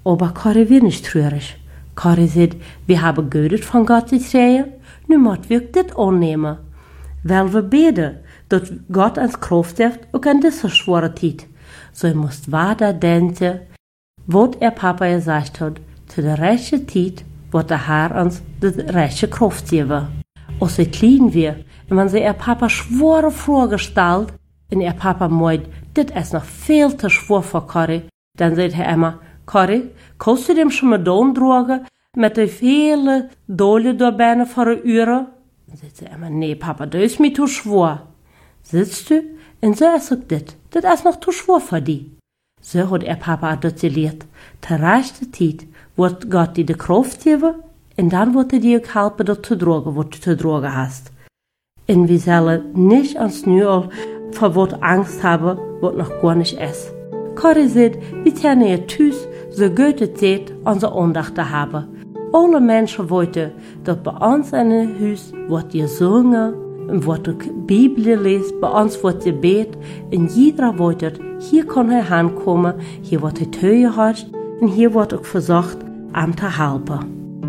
Aber Corrie wird nicht traurig. Corrie sagt, wir haben gehört von Gott Israel, nu moet wir dit annehmen. Weil wir beten, dass Gott uns Kraft heeft, auch in dieser schwere Zeit. So muss weiter denken, was Papa gesagt hat, zu der rechten Zeit, wird der Herr uns die rechte Kraft geben. Als sie klein wir, und wenn sie Papa schwere Fragen gestellt, und Papa meint, das ist noch viel zu schwer für Corrie, dann sagt immer, Corrie, kannst du dem schon mal tragen, mit den vielen Dollen da binnen für eine Uhr? Dann sagt sie immer, nee, Papa, das ist mir zu schwer. Sitzt du? Und so ist auch das ist noch zu schwer für dich. So hat Papa auch das gelehrt. Der rechte Zeit wird Gott dir die Kraft geben, und dann wird dir auch helfen, das zu tragen, was du zu tragen hast. Und wir sollen nicht ans Neue vor was Angst haben, was noch gar nicht ist. Corrie sagt, wir können hier Tüß so gute Zeit unsere Andacht haben. Alle Menschen wollen, dass bei uns in einem Haus wird gesungen, wird die Bibel lesen, bei uns wird gebet, und jeder wollte, hier kann er hinkommen, hier wird die Tür gehabt, und hier wird auch versucht, ihm zu helfen.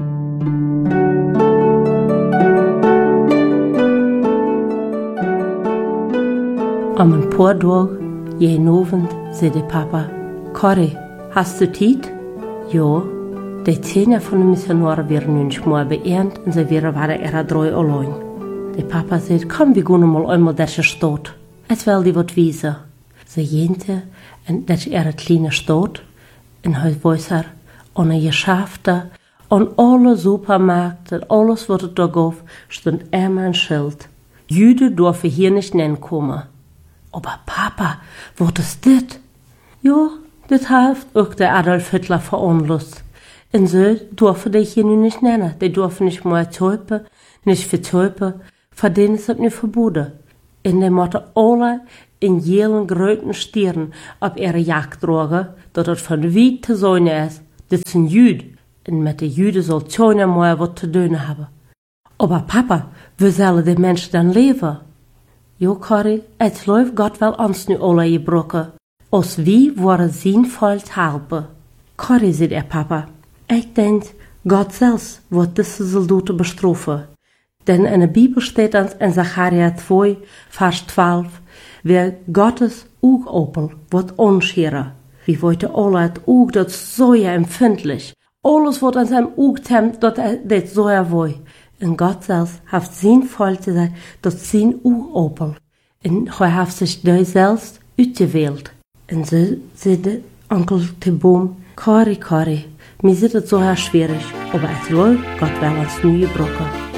Am ein paar Tagen, jeden Abend, sagte Papa, Corrie, hast du Zeit? Ja. Die 10 von den Missionaren werden nicht mehr beernt und sie waren weiter 3 allein. Der Papa sagt, komm, wir gehen mal einmal durch die Stadt. Es will dir was wissen. Sie gehen, und das ist eine kleine Stadt, und heute weiß an den Geschäften, an alle Supermärkten, alles, was da gab, stand immer ein Schild. Juden dürfen hier nicht hinkommen. Aber Papa, was ist das? Ja, das hat auch der Adolf Hitler veranlasst. Und so dürfen die hier nun nicht nennen. Die dürfen nicht mehr täupen, nicht vertäupen. Für denen ist das nicht verboten. Und die müssen alle in jedem gröten Stirn auf ihre Jagd tragen, dass das von weit zu sein ist. Das sind Juden. Und mit den Juden soll keiner mehr was zu tun haben. Aber Papa, wie sollen die Menschen dann leben? Jo, Corrie, es läuft Gott wel uns nu alle gebrochen. Als wie worden sinnvoll helfen. Corrie, sagt Papa, ich denk, Gott selbst wird diese Soldaten bestrafen. Denn in der Bibel steht uns in Zacharia 2, Vers 12, wer Gottes Augapfel wird anscheren. Wir wollten alle het Aug, dat is so empfindlich. Alles wordt an seinem Aug temmt, dat das so will. Und Gott selbst hat sinnvoll zu sein, dass sein Augapfel. Und er hat sich da selbst ausgewählt. Und so sagt Onkel Teboom, Corrie, mir ist es so schwierig, aber es läuft Gott will uns nie gebrochen.